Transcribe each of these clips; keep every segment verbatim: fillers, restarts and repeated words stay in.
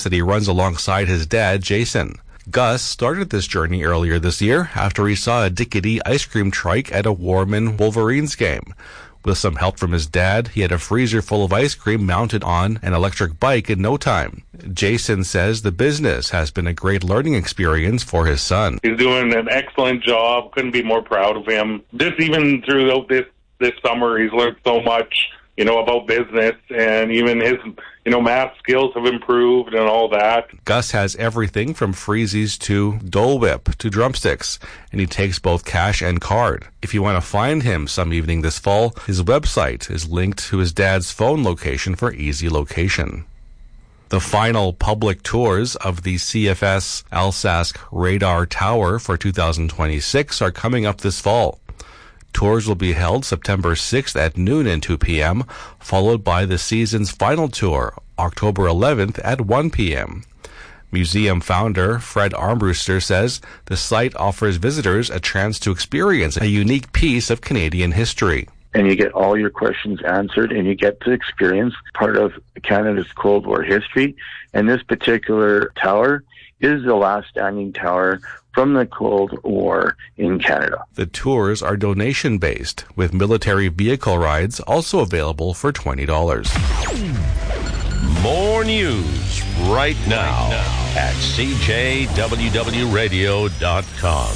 that he runs alongside his dad, Jason. Gus started this journey earlier this year after he saw a Dickety ice cream trike at a Warman Wolverines game. With some help from his dad, he had a freezer full of ice cream mounted on an electric bike in no time. Jason says the business has been a great learning experience for his son. He's doing an excellent job. Couldn't be more proud of him. Just even throughout this, this summer, he's learned so much, you know, about business, and even his, you know, math skills have improved and all that. Gus has everything from freezies to Dole Whip to drumsticks, and he takes both cash and card. If you want to find him some evening this fall, his website is linked to his dad's phone location for easy location. The final public tours of the C F S Alsace Radar Tower for two thousand twenty-six are coming up this fall. Tours will be held September sixth at noon and two p.m., followed by the season's final tour, October eleventh at one p.m. Museum founder Fred Armbruster says the site offers visitors a chance to experience a unique piece of Canadian history. And you get all your questions answered, and you get to experience part of Canada's Cold War history. And this particular tower is the last standing tower from the Cold War in Canada. The tours are donation-based, with military vehicle rides also available for twenty dollars. More news right now at C J W W radio dot com.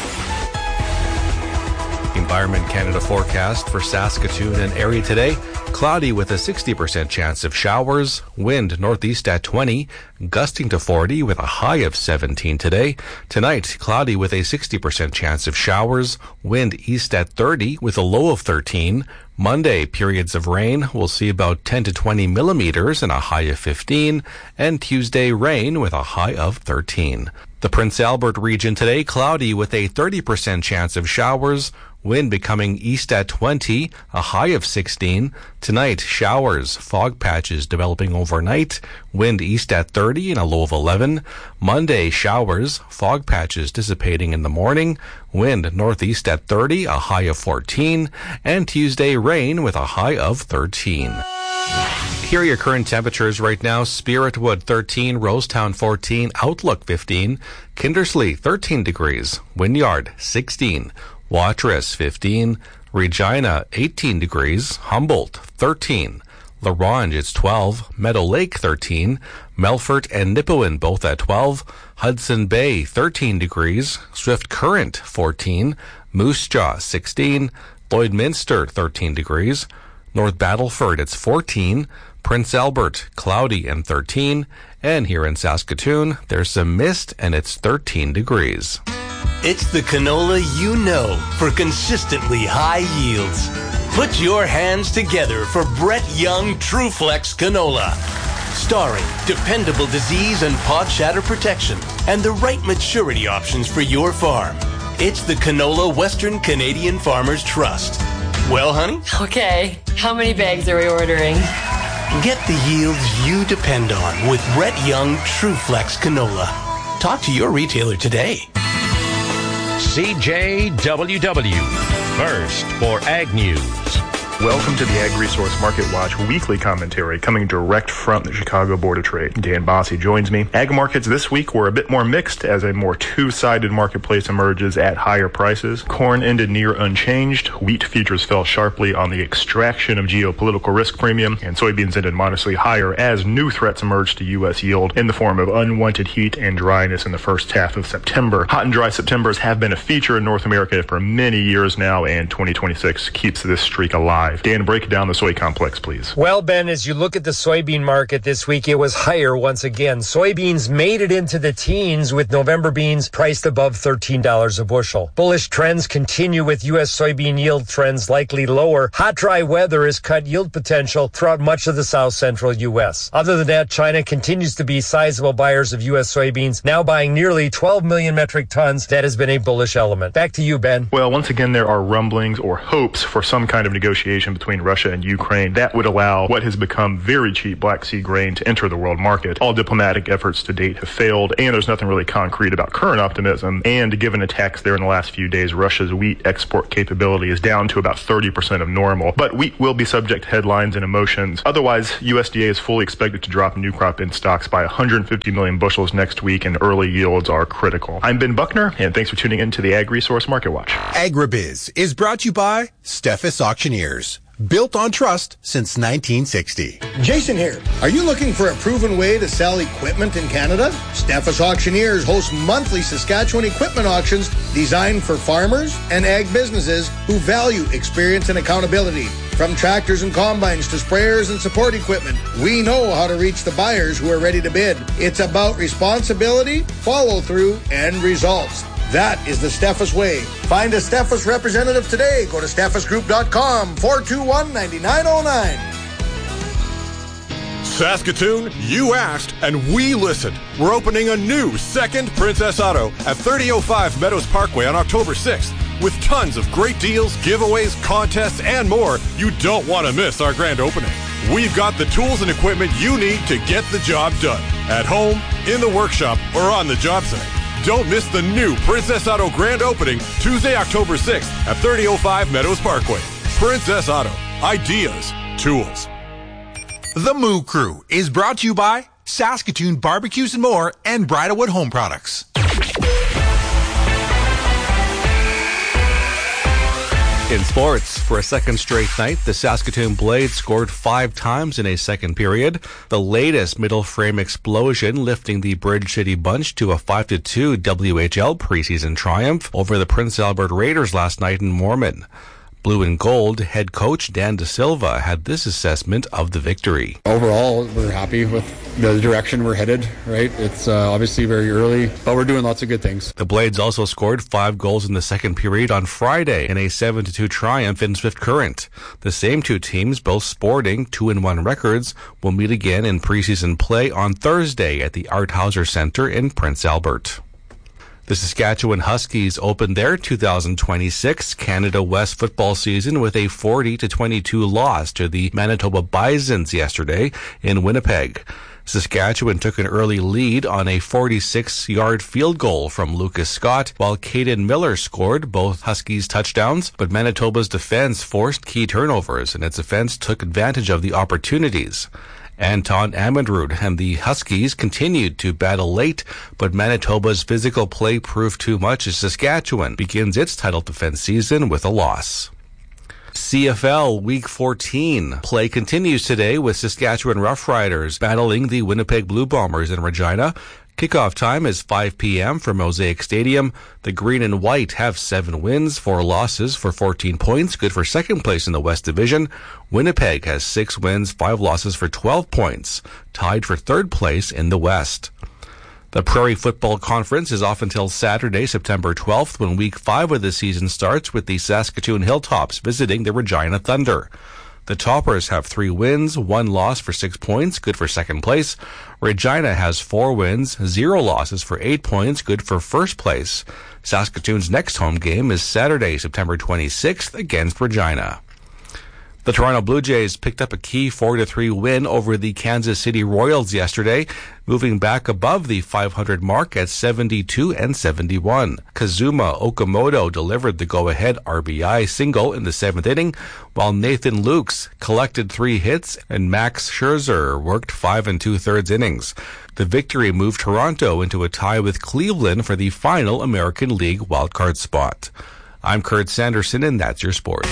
Environment Canada forecast for Saskatoon and area today. Cloudy with a sixty percent chance of showers. Wind northeast at twenty, gusting to forty with a high of seventeen today. Tonight, cloudy with a sixty percent chance of showers. Wind east at thirty with a low of thirteen. Monday, periods of rain. We'll see about ten to twenty millimeters and a high of fifteen. And Tuesday, rain with a high of thirteen. The Prince Albert region today, cloudy with a thirty percent chance of showers. Wind becoming east at twenty, a high of sixteen. Tonight, showers, fog patches developing overnight. Wind east at thirty and a low of eleven. Monday, showers, fog patches dissipating in the morning. Wind northeast at thirty, a high of fourteen. And Tuesday, rain with a high of thirteen. Here are your current temperatures right now. Spiritwood thirteen, Rosetown fourteen, Outlook fifteen, Kindersley thirteen degrees, Wynyard sixteen, Watrous fifteen, Regina eighteen degrees, Humboldt thirteen, La Ronge it's twelve, Meadow Lake thirteen, Melfort and Nipawin both at twelve, Hudson Bay thirteen degrees, Swift Current fourteen, Moose Jaw sixteen, Lloydminster thirteen degrees, North Battleford it's fourteen, Prince Albert cloudy and thirteen, and here in Saskatoon there's some mist and it's thirteen degrees. It's the canola you know for consistently high yields. Put your hands together for Brett Young TrueFlex Canola. Starring dependable disease and pod shatter protection and the right maturity options for your farm. It's the canola Western Canadian Farmers Trust. Well, honey? Okay. How many bags are we ordering? Get the yields you depend on with Brett Young TrueFlex Canola. Talk to your retailer today. C J W W, first for Ag News. Welcome to the Ag Resource Market Watch weekly commentary coming direct from the Chicago Board of Trade. Dan Bossy joins me. Ag markets this week were a bit more mixed as a more two-sided marketplace emerges at higher prices. Corn ended near unchanged. Wheat futures fell sharply on the extraction of geopolitical risk premium, and soybeans ended modestly higher as new threats emerged to U S yield in the form of unwanted heat and dryness in the first half of September. Hot and dry Septembers have been a feature in North America for many years now, and twenty twenty-six keeps this streak alive. Dan, break down the soy complex, please. Well, Ben, as you look at the soybean market this week, it was higher once again. Soybeans made it into the teens with November beans priced above thirteen dollars a bushel. Bullish trends continue with U S soybean yield trends likely lower. Hot, dry weather has cut yield potential throughout much of the south central U S. Other than that, China continues to be sizable buyers of U S soybeans, now buying nearly twelve million metric tons. That has been a bullish element. Back to you, Ben. Well, once again, there are rumblings or hopes for some kind of negotiation invasion between Russia and Ukraine, that would allow what has become very cheap Black Sea grain to enter the world market. All diplomatic efforts to date have failed, and there's nothing really concrete about current optimism. And given attacks there in the last few days, Russia's wheat export capability is down to about thirty percent of normal. But wheat will be subject to headlines and emotions. Otherwise, U S D A is fully expected to drop new crop in stocks by one hundred fifty million bushels next week, and early yields are critical. I'm Ben Buckner, and thanks for tuning in to the Ag Resource Market Watch. AgriBiz is brought to you by Steffes Auctioneers. Built on trust since nineteen sixty. Jason here. Are you looking for a proven way to sell equipment in Canada? Steffes Auctioneers hosts monthly Saskatchewan equipment auctions designed for farmers and ag businesses who value experience and accountability. From tractors and combines to sprayers and support equipment, we know how to reach the buyers who are ready to bid. It's about responsibility, follow-through, and results. That is the Steffes way. Find a Steffes representative today. Go to steffes group dot com, four two one, nine nine zero nine. Saskatoon, you asked, and we listened. We're opening a new second Princess Auto at thirty oh five Meadows Parkway on October sixth. With tons of great deals, giveaways, contests, and more, you don't want to miss our grand opening. We've got the tools and equipment you need to get the job done. At home, in the workshop, or on the job site. Don't miss the new Princess Auto grand opening Tuesday, October sixth at thirty oh five Meadows Parkway. Princess Auto. Ideas. Tools. The Moo Crew is brought to you by Saskatoon Barbecues and More and Bridalwood Home Products. In sports, for a second straight night, the Saskatoon Blades scored five times in a second period. The latest middle frame explosion lifting the Bridge City Bunch to a five to two W H L preseason triumph over the Prince Albert Raiders last night in Mormon. Blue and Gold head coach Dan De Silva had this assessment of the victory. Overall, we're happy with the direction we're headed, right? It's uh, obviously very early, but we're doing lots of good things. The Blades also scored five goals in the second period on Friday in a seven to two triumph in Swift Current. The same two teams, both sporting two and one records, will meet again in preseason play on Thursday at the Art Hauser Center in Prince Albert. The Saskatchewan Huskies opened their two thousand twenty-six Canada West football season with a forty to twenty-two loss to the Manitoba Bisons yesterday in Winnipeg. Saskatchewan took an early lead on a forty-six-yard field goal from Lucas Scott, while Caden Miller scored both Huskies touchdowns, but Manitoba's defense forced key turnovers, and its offense took advantage of the opportunities. Anton Amandrud and the Huskies continued to battle late, but Manitoba's physical play proved too much as Saskatchewan begins its title defense season with a loss. C F L Week fourteen play continues today with Saskatchewan Roughriders battling the Winnipeg Blue Bombers in Regina. Kickoff time is five p.m. for Mosaic Stadium. The Green and White have seven wins, four losses for fourteen points, good for second place in the West Division. Winnipeg has six wins, five losses for twelve points, tied for third place in the West. The Prairie Football Conference is off until Saturday, September twelfth, when Week five of the season starts with the Saskatoon Hilltops visiting the Regina Thunder. The Toppers have three wins, one loss for six points, good for second place. Regina has four wins, zero losses for eight points, good for first place. Saskatoon's next home game is Saturday, September twenty-sixth against Regina. The Toronto Blue Jays picked up a key four to three win over the Kansas City Royals yesterday, moving back above the five hundred mark at seventy-two and seventy-one. Kazuma Okamoto delivered the go-ahead R B I single in the seventh inning, while Nathan Lukes collected three hits and Max Scherzer worked five and two-thirds innings. The victory moved Toronto into a tie with Cleveland for the final American League wildcard spot. I'm Kurt Sanderson, and that's your sports.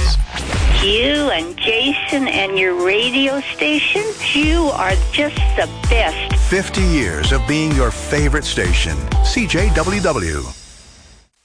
You and Jason and your radio station, you are just the best. fifty years of being your favorite station. C J W W.